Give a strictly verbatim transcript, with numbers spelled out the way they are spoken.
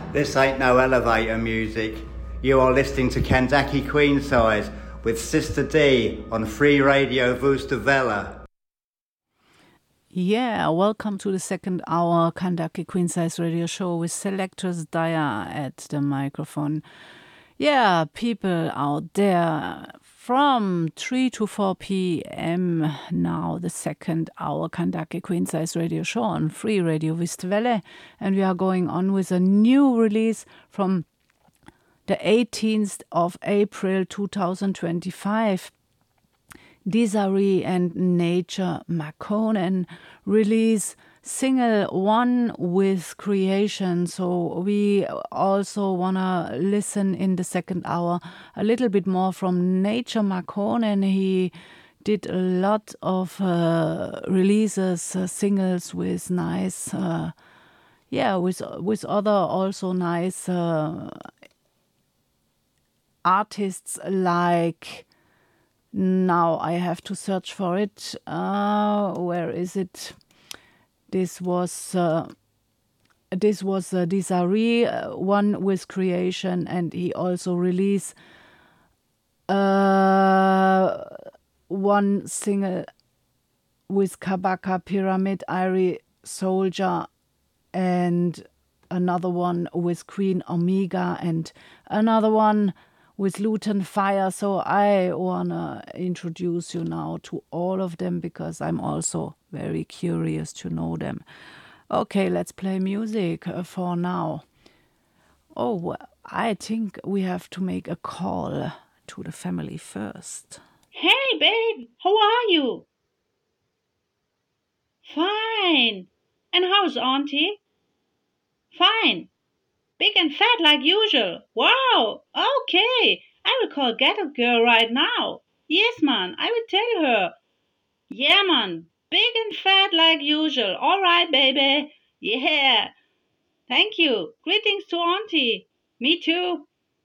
This ain't no elevator music. You are listening to Kandaki Queensize with Sister D on Free Radio Vustavella. Yeah, welcome to the second hour Kandaki Queensize radio show with Selectress Daya at the microphone. Yeah, people out there, from three to four p.m. now, the second hour Kandaki Queensize radio show on Free Radio Vustavella, and we are going on with a new release from the eighteenth of April two thousand twenty-five. Desiree and Nature Makonnen release single One with Creation. So we also want to listen in the second hour a little bit more from Nature Makonnen. He did a lot of uh, releases, uh, singles with nice, uh, yeah, with with other also nice uh, artists like. Now I have to search for it. Uh, where is it? This was uh, this was uh, Desiree, uh, One with Creation, and he also released uh, one single with Kabaka, Pyramid, Irie, Soldier, and another one with Queen Omega, and another one with Luton Fire. So I want to introduce you now to all of them because I'm also very curious to know them. Okay, let's play music uh, for now. Oh, well, I think we have to make a call to the family first. Hey, babe, how are you? Fine. And how's Auntie? Fine. Big and fat like usual. Wow. Okay. I will call Ghetto Girl right now. Yes, man. I will tell her. Yeah, man. Big and fat like usual. All right, baby. Yeah. Thank you. Greetings to Auntie. Me too.